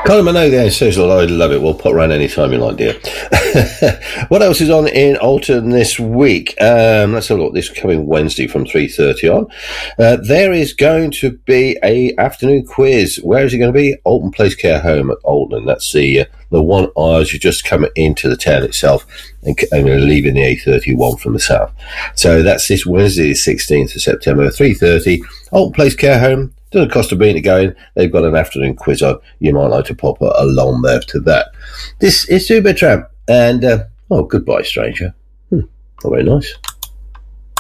Colin Minogue there says, I love it. We'll pop around any time you like, dear. What else is on in Alton this week? Let's have a look. This coming Wednesday from 3:30 on. There is going to be a afternoon quiz. Where is it going to be? Alton Place Care Home at Alton. That's the one as you just come into the town itself and leaving the A31 from the south. So that's this Wednesday, the 16th of September, 3:30. Alton Place Care Home. Doesn't cost a bean to go in. They've got an afternoon quiz on. You might like to pop along there to that. This is Super Tramp. And, goodbye, stranger. Not very nice.